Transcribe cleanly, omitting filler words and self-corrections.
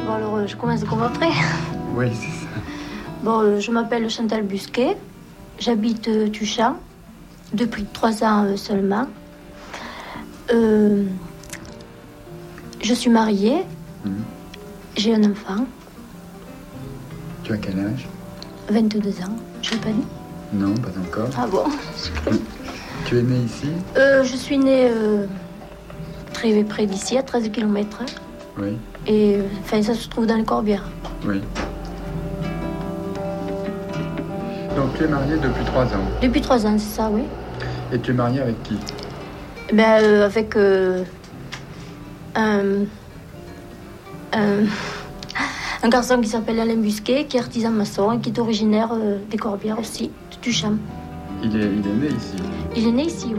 Bon, alors, je commence comme après. Oui, c'est ça. Bon, je m'appelle Chantal Busquet. J'habite Tuchan depuis 3 ans seulement. Je suis mariée. J'ai un enfant. Tu as quel âge? 22 ans. Je l'ai pas dit? Non, pas encore. Ah bon? Tu es née ici? Je suis née très près d'ici, à 13 km. Oui. Et enfin, ça se trouve dans les Corbières. Oui. Donc tu es mariée depuis 3 ans. Depuis 3 ans, c'est ça, oui. Et tu es mariée avec qui? Ben, avec un garçon qui s'appelle Alain Busquet, qui est artisan maçon et qui est originaire des Corbières aussi, de Tuchan. Il est né ici. Il est né ici, oui.